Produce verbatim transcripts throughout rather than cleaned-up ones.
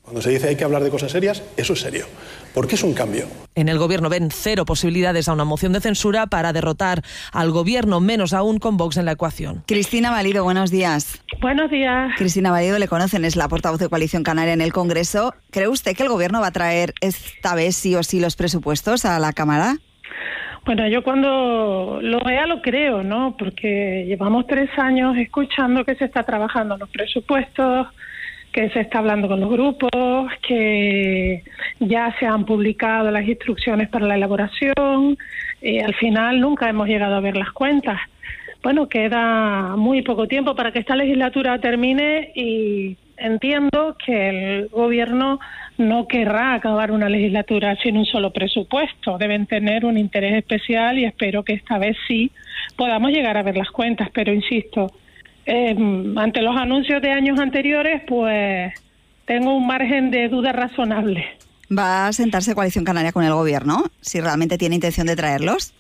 Cuando se dice hay que hablar de cosas serias, eso es serio, porque es un cambio. En el Gobierno ven cero posibilidades a una moción de censura para derrotar al Gobierno, menos aún con Vox en la ecuación. Cristina Valido, buenos días. Buenos días. Cristina Valido, le conocen, es la portavoz de Coalición Canaria en el Congreso. ¿Cree usted que el Gobierno va a traer esta vez sí o sí los presupuestos a la Cámara? Bueno, yo cuando lo vea lo creo, ¿no? Porque llevamos tres años escuchando que se está trabajando en los presupuestos, que se está hablando con los grupos, que ya se han publicado las instrucciones para la elaboración, y al final nunca hemos llegado a ver las cuentas. Bueno, queda muy poco tiempo para que esta legislatura termine y entiendo que el Gobierno no querrá acabar una legislatura sin un solo presupuesto. Deben tener un interés especial y espero que esta vez sí podamos llegar a ver las cuentas, pero insisto, Eh, ante los anuncios de años anteriores, pues tengo un margen de duda razonable. ¿Va a sentarse Coalición Canaria con el Gobierno, si realmente tiene intención de traerlos?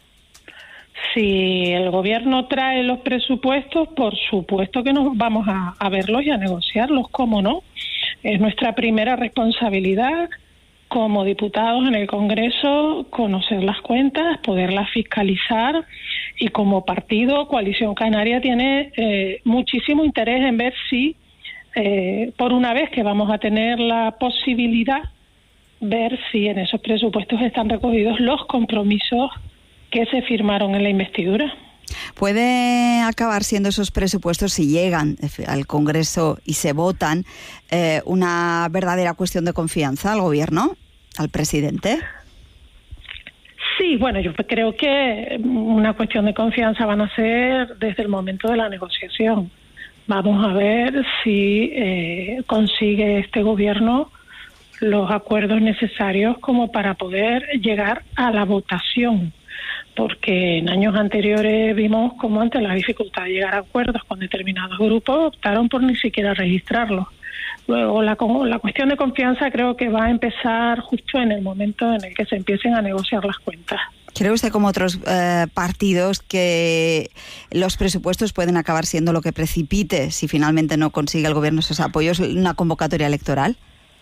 Si el Gobierno trae los presupuestos, por supuesto que nos vamos a, a verlos y a negociarlos, ¿cómo no? Es nuestra primera responsabilidad como diputados en el Congreso conocer las cuentas, poderlas fiscalizar, y como partido Coalición Canaria tiene eh, muchísimo interés en ver si eh, por una vez que vamos a tener la posibilidad, ver si en esos presupuestos están recogidos los compromisos que se firmaron en la investidura. ¿Puede acabar siendo esos presupuestos, si llegan al Congreso y se votan, eh, una verdadera cuestión de confianza al Gobierno, al presidente? Sí, bueno, yo creo que una cuestión de confianza van a ser desde el momento de la negociación. Vamos a ver si eh, consigue este Gobierno los acuerdos necesarios como para poder llegar a la votación, porque en años anteriores vimos cómo ante la dificultad de llegar a acuerdos con determinados grupos optaron por ni siquiera registrarlos. Luego, la, la cuestión de confianza creo que va a empezar justo en el momento en el que se empiecen a negociar las cuentas. ¿Cree usted, como otros eh, partidos, que los presupuestos pueden acabar siendo lo que precipite, si finalmente no consigue el Gobierno esos apoyos, una convocatoria electoral?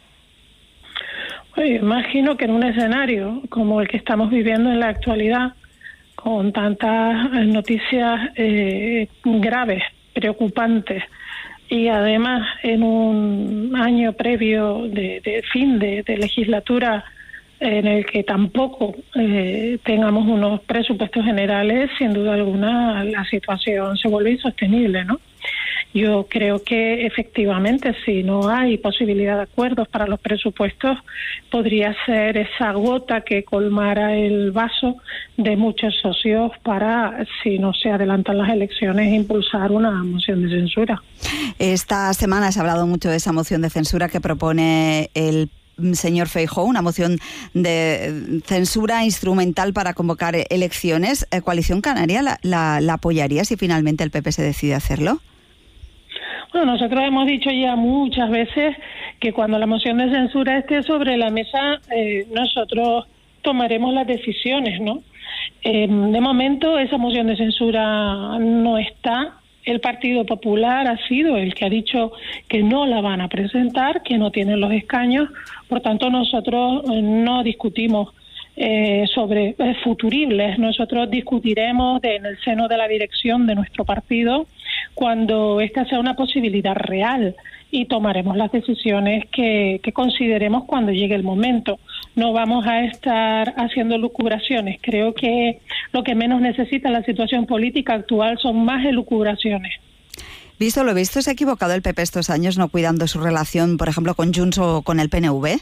Pues imagino que en un escenario como el que estamos viviendo en la actualidad, con tantas noticias eh, graves, preocupantes, y además en un año previo de, de fin de, de legislatura en el que tampoco eh, tengamos unos presupuestos generales, sin duda alguna la situación se vuelve insostenible, ¿no? Yo creo que efectivamente, si no hay posibilidad de acuerdos para los presupuestos, podría ser esa gota que colmara el vaso de muchos socios para, si no se adelantan las elecciones, impulsar una moción de censura. Esta semana se ha hablado mucho de esa moción de censura que propone el señor Feijóo, una moción de censura instrumental para convocar elecciones. ¿Coalición Canaria la, la, la apoyaría si finalmente el P P se decide hacerlo? Bueno, nosotros hemos dicho ya muchas veces que cuando la moción de censura esté sobre la mesa, eh, nosotros tomaremos las decisiones, ¿no? Eh, de momento esa moción de censura no está. El Partido Popular ha sido el que ha dicho que no la van a presentar, que no tienen los escaños. Por tanto, nosotros no discutimos eh, sobre eh, futuribles. Nosotros discutiremos de, en el seno de la dirección de nuestro partido cuando esta sea una posibilidad real, y tomaremos las decisiones que, que consideremos cuando llegue el momento. No vamos a estar haciendo lucubraciones. Creo que lo que menos necesita la situación política actual son más elucubraciones. Visto lo visto, ¿se ha equivocado el P P estos años no cuidando su relación, por ejemplo, con Junts o con el P N V?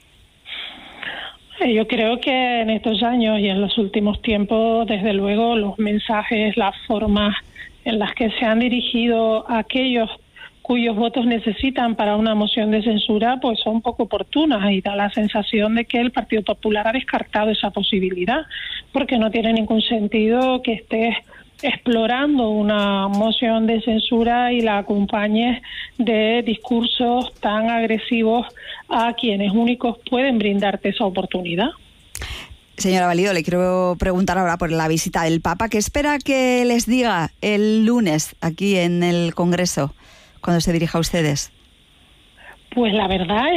Yo creo que en estos años y en los últimos tiempos, desde luego, los mensajes, las formas en las que se han dirigido a aquellos cuyos votos necesitan para una moción de censura, pues son poco oportunas, y da la sensación de que el Partido Popular ha descartado esa posibilidad, porque no tiene ningún sentido que estés explorando una moción de censura y la acompañes de discursos tan agresivos a quienes únicos pueden brindarte esa oportunidad. Señora Valido, le quiero preguntar ahora por la visita del Papa. ¿Qué espera que les diga el lunes aquí en el Congreso cuando se dirija a ustedes? Pues la verdad